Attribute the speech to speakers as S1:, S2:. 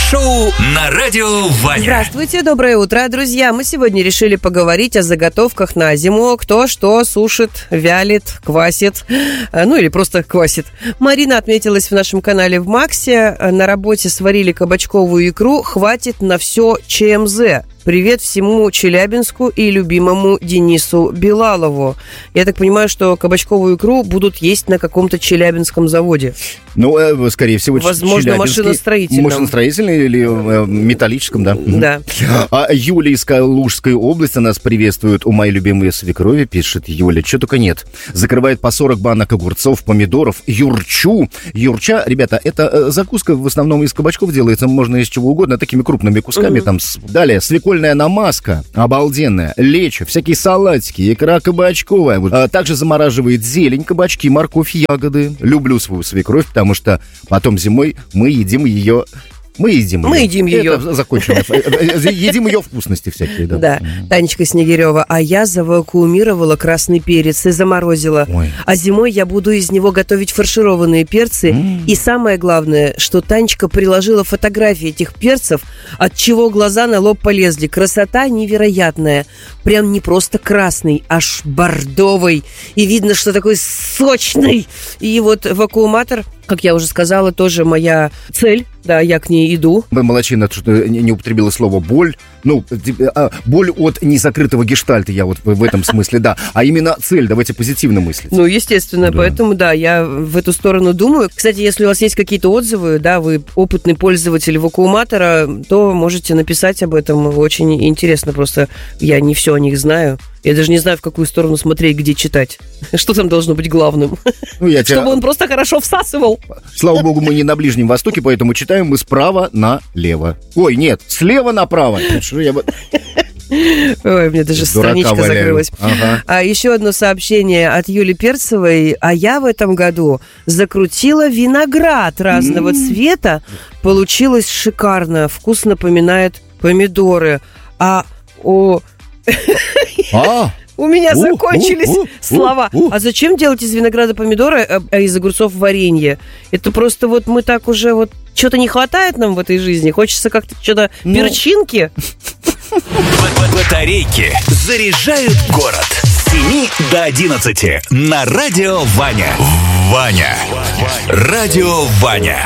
S1: Шоу на радио Ваня.
S2: Здравствуйте, доброе утро, друзья. Мы сегодня решили поговорить о заготовках на зиму. Кто что сушит, вялит, квасит, ну или просто квасит. Марина отметилась в нашем канале в Максе. На работе сварили кабачковую икру. Хватит на все ЧМЗ. Привет всему Челябинску и любимому Денису Билалову. Я так понимаю, что кабачковую икру будут есть на каком-то челябинском заводе.
S3: Ну, скорее всего,
S2: возможно, машиностроительном.
S3: Машиностроительном или металлическом, да.
S2: Да.
S3: Юля из Калужской области нас приветствует. У моей любимой свекрови, пишет Юля, что только нет. Закрывает по 40 банок огурцов, помидоров, юрчу. Юрча, ребята, это закуска в основном из кабачков делается, можно из чего угодно, такими крупными кусками. Там далее свекольная намазка, обалденная, лечо, всякие салатики, икра кабачковая. Также замораживает зелень, кабачки, морковь, ягоды. Люблю свою свекровь, потому что потом зимой мы едим ее. Мы едим ее. Это закончено. Едим ее вкусности всякие, да.
S2: Да. Танечка Снегирева. А я завакуумировала красный перец и заморозила.
S3: Ой.
S2: А зимой я буду из него готовить фаршированные перцы. И самое главное, что Танечка приложила фотографии этих перцев, от чего глаза на лоб полезли. Красота невероятная. Прям не просто красный, аж бордовый. И видно, что такой сочный. И вот вакууматор, как я уже сказала, тоже моя цель. Да, я к ней иду.
S3: Молодчина, что не употребила слово «боль». Ну, боль от незакрытого гештальта, я вот в этом смысле, да. А именно цель, давайте позитивно мыслить.
S2: Ну, естественно, да. Поэтому, да, я в эту сторону думаю. Кстати, если у вас есть какие-то отзывы, да, вы опытный пользователь вакууматора, то можете написать об этом. Очень интересно, просто я не все о них знаю. Я даже не знаю, в какую сторону смотреть, где читать. Что там должно быть главным? Чтобы он просто хорошо всасывал.
S3: Слава богу, мы не на Ближнем Востоке, поэтому читаем мы справа налево. Ой, нет, слева направо.
S2: Ой, мне даже страничка закрылась. Ага. А еще одно сообщение от Юли Перцевой. А я в этом году закрутила виноград разного цвета. Получилось шикарно. Вкус напоминает помидоры. У меня закончились слова. А зачем делать из винограда помидоры, а из огурцов варенье? Это просто вот мы так уже вот... Что-то не хватает нам в этой жизни. Хочется как-то что-то перчинки.
S1: Батарейки заряжают город. С 7 до 11 на радио Ваня. Ваня. Радио Ваня.